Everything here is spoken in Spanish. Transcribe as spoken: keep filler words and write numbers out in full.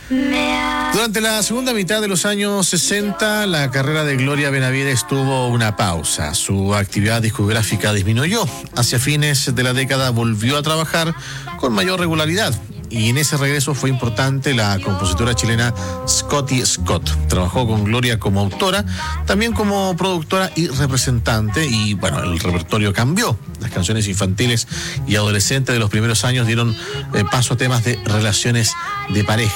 Durante la segunda mitad de los años sesenta, la carrera de Gloria Benavides tuvo una pausa. Su actividad discográfica disminuyó. Hacia fines de la década volvió a trabajar con mayor regularidad. Y en ese regreso fue importante la compositora chilena Scotty Scott. Trabajó con Gloria como autora, también como productora y representante, y bueno, el repertorio cambió. Las canciones infantiles y adolescentes de los primeros años dieron eh, paso a temas de relaciones de pareja.